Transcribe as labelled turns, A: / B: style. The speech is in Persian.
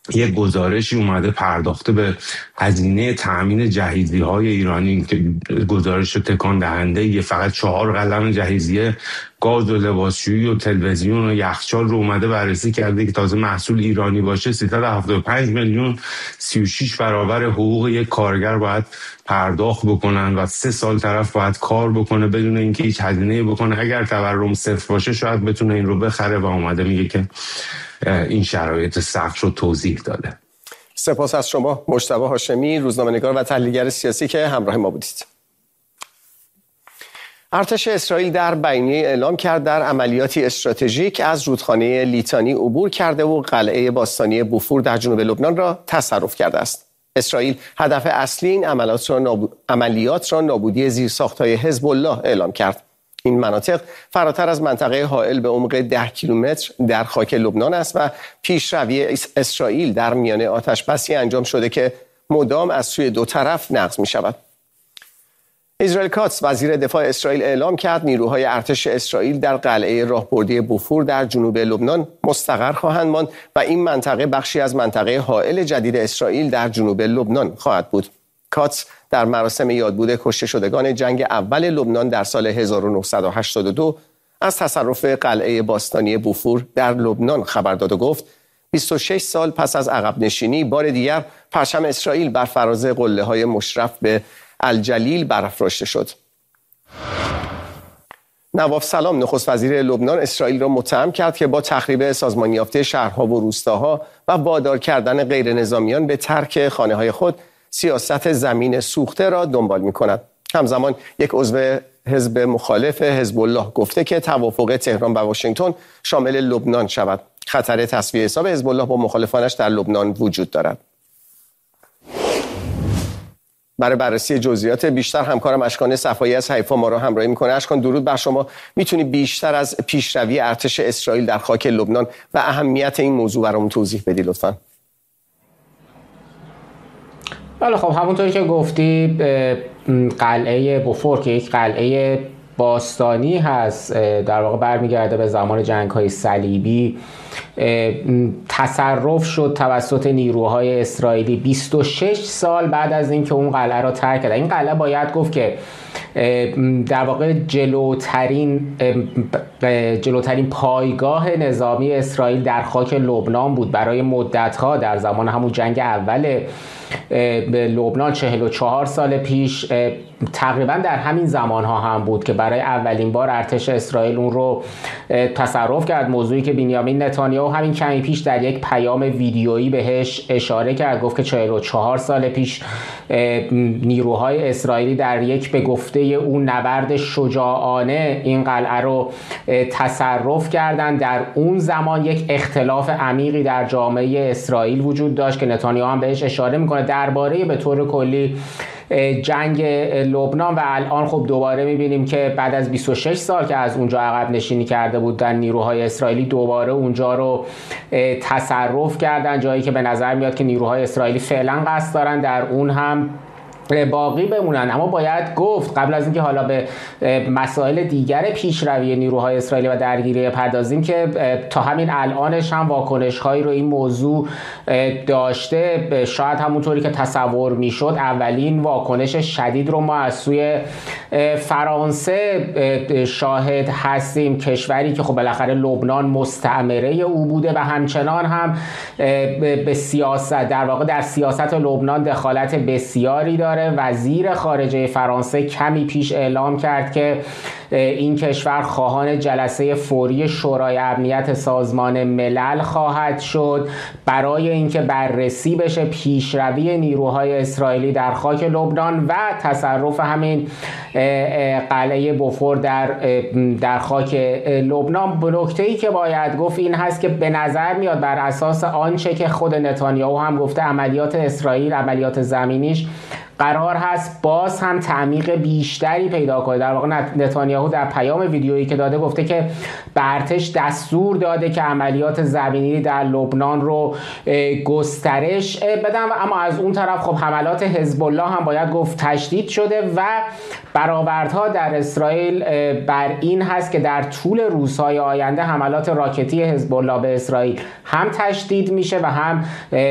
A: یک گزارشی اومده پرداخته به هزینه تأمین جهیزیه‌های ایرانی که گزارش تکان دهنده یه فقط 4 قلم جهیزیه گاز و لباسشویی و تلویزیون و یخچال رو اومده بررسی کرده که تازه محصول ایرانی باشه 375 میلیون 36 برابر حقوق یک کارگر باید پرداخت بکنن و 3 سال طرف باید کار بکنه بدون اینکه هیچ هزینه‌ای بکنه. اگر تورم صفر باشه شاید بتونه این رو بخره و اومده میگه که این شرایط سخت رو توضیح داده.
B: سپاس از شما مجتبی هاشمی، روزنامه‌نگار و تحلیلگر سیاسی که همراه ما بودید. ارتش اسرائیل در بیانیه اعلام کرد در عملیاتی استراتژیک از رودخانه لیتانی عبور کرده و قلعه باستانی بوفور در جنوب لبنان را تصرف کرده است. اسرائیل هدف اصلی این عملیات را نابودی زیرساخت‌های حزب الله اعلام کرد. این مناطق فراتر از منطقه حائل به عمق 10 کیلومتر در خاک لبنان است و پیشروی اسرائیل در میان آتش‌بسی انجام شده که مدام از سوی دو طرف نقض می‌شود. اسرائیل کاتس وزیر دفاع اسرائیل اعلام کرد نیروهای ارتش اسرائیل در قلعه راهبردی بوفور در جنوب لبنان مستقر خواهند ماند و این منطقه بخشی از منطقه حائل جدید اسرائیل در جنوب لبنان خواهد بود. کاتس در مراسم یادبود کشته شدگان جنگ اول لبنان در سال 1982 از تصرف قلعه باستانی بوفور در لبنان خبر داد و گفت 26 سال پس از عقب نشینی بار دیگر پرچم اسرائیل بر فراز قله‌های مشرف به الجلیل برافراشته شد. نواف سلام نخست وزیر لبنان اسرائیل را متهم کرد که با تخریب سازمان یافته شهرها و روستاها و وادار کردن غیر نظامیان به ترک خانه‌های خود سیاست زمین سوخته را دنبال می‌کند. همزمان یک عضو حزب مخالف حزب الله گفته که توافق تهران و واشنگتن شامل لبنان شود. خطر تسویه حساب حزب الله با مخالفانش در لبنان وجود دارد. برای بررسی جزئیات بیشتر همکارم اشکان صفایی از حیفا ما را همراهی میکنه. اشکان درود بر شما. میتونی بیشتر از پیشروی ارتش اسرائیل در خاک لبنان و اهمیت این موضوع برامون توضیح بدی لطفاً؟
C: بله خب همونطوری که گفتی قلعه بوفور که یک قلعه باستانی هست در واقع برمیگرده به زمان جنگ‌های صلیبی تصرف شد توسط نیروهای اسرائیلی 26 سال بعد از اینکه اون قلعه را ترک کرد. این قلعه باید گفت که در واقع جلوترین پایگاه نظامی اسرائیل در خاک لبنان بود. برای مدت‌ها در زمان همون جنگ اول لبنان 44 سال پیش تقریبا در همین زمانها هم بود که برای اولین بار ارتش اسرائیل اون رو تصرف کرد. موضوعی که بنیامین نتانیاهو همین کمی پیش در یک پیام ویدیویی بهش اشاره کرد، گفت که 44 سال پیش نیروهای اسرائیلی در یک به گفته اون نبرد شجاعانه این قلعه رو تصرف کردند. در اون زمان یک اختلاف عمیقی در جامعه اسرائیل وجود داشت که نتانیاهو هم بهش اشاره میکنه درباره به طور کلی جنگ لبنان و الان خب دوباره میبینیم که بعد از 26 سال که از اونجا عقب نشینی کرده بودن نیروهای اسرائیلی دوباره اونجا رو تصرف کردن، جایی که به نظر میاد که نیروهای اسرائیلی فعلا قصد دارن در اون هم باقی بمونن. اما باید گفت قبل از اینکه حالا به مسائل دیگر پیشروی نیروهای اسرائیلی و درگیری پردازیم که تا همین الانش هم واکنش‌هایی رو این موضوع داشته. شاید همونطوری که تصور میشد اولین واکنش شدید رو ما از سوی فرانسه شاهد هستیم، کشوری که خب بالاخره لبنان مستعمره او بوده و همچنان هم به سیاست در واقع در سیاست لبنان دخالت بسیاری داره. وزیر خارجه فرانسه کمی پیش اعلام کرد که این کشور خواهان جلسه فوری شورای امنیت سازمان ملل خواهد شد برای اینکه بررسی بشه پیشروی نیروهای اسرائیلی در خاک لبنان و تصرف همین قلعه بوفور در خاک لبنان. نکته‌ای که باید گفت این هست که به نظر میاد بر اساس آنچه که خود نتانیاهو هم گفته عملیات اسرائیل، عملیات زمینیش قرار هست باز هم تعمیق بیشتری پیدا کنه. در واقع نتانیاهو در پیام ویدیویی که داده گفته که به ارتش دستور داده که عملیات زمینی در لبنان رو گسترش بدن، اما از اون طرف خب حملات حزب الله هم باید گفت تشدید شده و برآوردها در اسرائیل بر این هست که در طول روزهای آینده حملات راکتی حزب الله به اسرائیل هم تشدید میشه و هم